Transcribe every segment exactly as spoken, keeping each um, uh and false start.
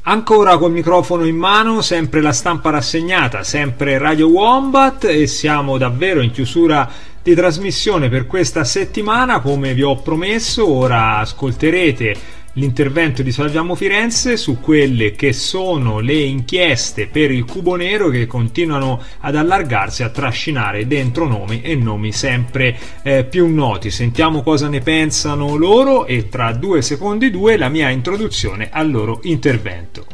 Ancora col microfono in mano, sempre la stampa rassegnata, sempre Radio Wombat, e siamo davvero in chiusura di trasmissione per questa settimana. Come vi ho promesso, ora ascolterete l'intervento di Salviamo Firenze su quelle che sono le inchieste per il Cubo Nero, che continuano ad allargarsi, a trascinare dentro nomi e nomi sempre eh, più noti. Sentiamo cosa ne pensano loro e tra due secondi due la mia introduzione al loro intervento.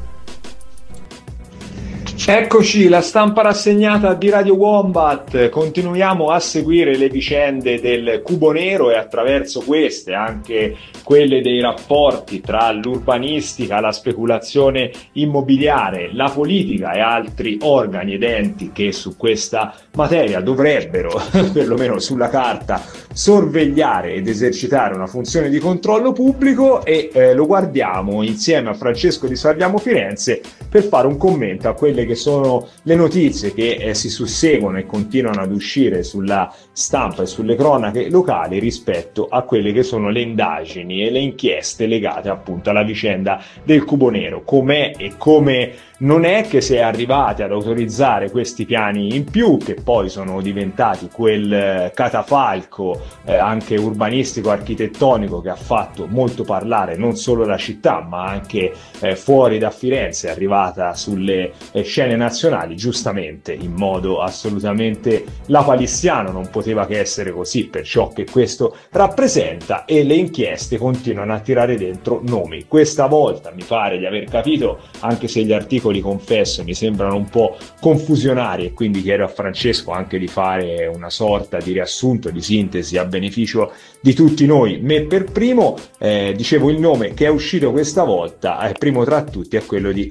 Eccoci, la stampa rassegnata di Radio Wombat. Continuiamo a seguire le vicende del Cubo Nero e attraverso queste anche quelle dei rapporti tra l'urbanistica, la speculazione immobiliare, la politica e altri organi ed enti che su questa materia dovrebbero, perlomeno sulla carta, sorvegliare ed esercitare una funzione di controllo pubblico, e eh, lo guardiamo insieme a Francesco di Salviamo Firenze per fare un commento a quelle che sono le notizie che eh, si susseguono e continuano ad uscire sulla stampa e sulle cronache locali rispetto a quelle che sono le indagini e le inchieste legate appunto alla vicenda del Cubo Nero. Com'è e come non è che si è arrivati ad autorizzare questi piani in più, che poi sono diventati quel eh, catafalco eh, anche urbanistico-architettonico che ha fatto molto parlare non solo la città ma anche eh, fuori da Firenze, è arrivata sulle eh, scene nazionali, giustamente in modo assolutamente lapalissiano. Non poteva che essere così per ciò che questo rappresenta, e le inchieste continuano a tirare dentro nomi. Questa volta mi pare di aver capito, anche se gli articoli, confesso, mi sembrano un po' confusionari, e quindi chiedo a Francesco anche di fare una sorta di riassunto, di sintesi a beneficio di tutti noi, me per primo. Eh, dicevo, il nome che è uscito questa volta, eh, primo tra tutti, è quello di